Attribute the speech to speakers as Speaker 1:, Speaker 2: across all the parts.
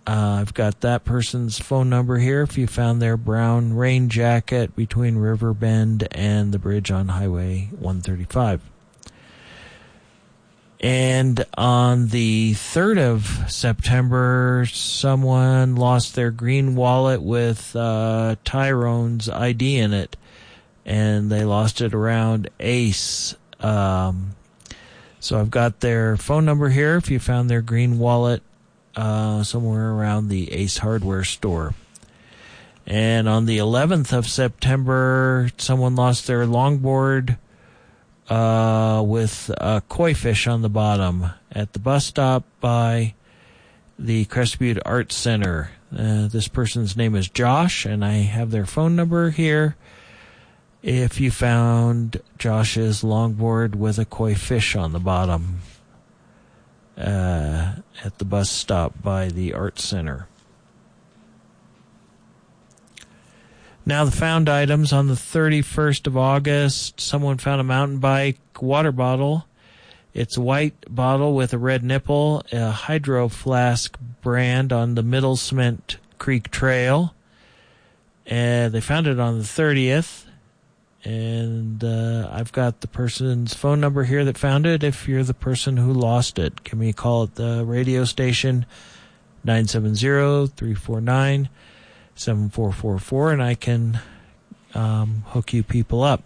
Speaker 1: I've got that person's phone number here if you found their brown rain jacket between River Bend and the bridge on Highway 135. And on the 3rd of September, someone lost their green wallet with Tyrone's ID in it, and they lost it around Ace. So I've got their phone number here if you found their green wallet somewhere around the Ace Hardware store. And on the 11th of September, someone lost their longboard with a koi fish on the bottom at the bus stop by the Crested Butte Arts Center. This person's name is Josh, and I have their phone number here if you found Josh's longboard with a koi fish on the bottom at the bus stop by the Arts Center. Now the found items on the 31st of August, someone found a mountain bike water bottle. It's a white bottle with a red nipple, a Hydro Flask brand on the Middle Cement Creek Trail. And they found it on the 30th. And I've got the person's phone number here that found it. If you're the person who lost it, give me a call at the radio station, 970-349-7444, and I can hook you people up.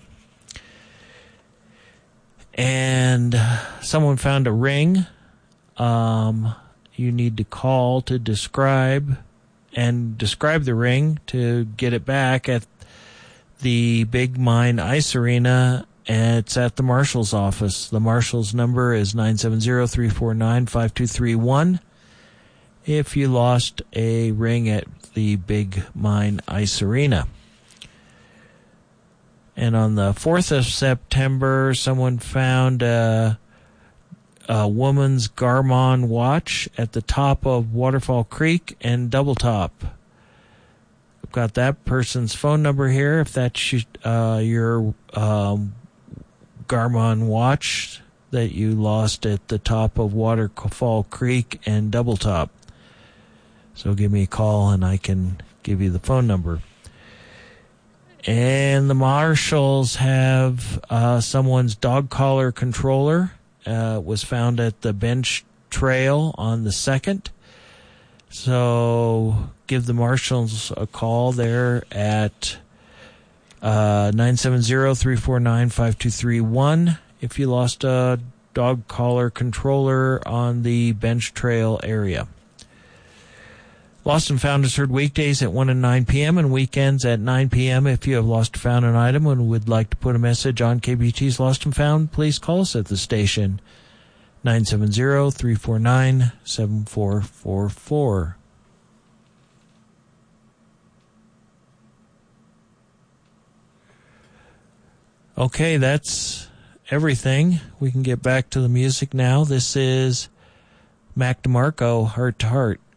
Speaker 1: And someone found a ring. You need to call to describe the ring to get it back at the Big Mine Ice Arena. It's at the Marshal's office. The Marshal's number is 970-349-5231. If you lost a ring at the Big Mine Ice Arena. And on the 4th of September, someone found a woman's Garmin watch at the top of Waterfall Creek and Double Top. I've got that person's phone number here. If that's your Garmin watch that you lost at the top of Waterfall Creek and Double Top. So give me a call and I can give you the phone number. And the Marshals have someone's dog collar controller. Was found at the Bench Trail on the 2nd. So give the Marshals a call there at 970-349-5231 if you lost a dog collar controller on the Bench Trail area. Lost and Found is heard weekdays at 1 and 9 p.m. and weekends at 9 p.m. If you have lost or found an item and would like to put a message on KBT's Lost and Found, please call us at the station, 970-349-7444. Okay, that's everything. We can get back to the music now. This is Mac DeMarco, Heart to Heart.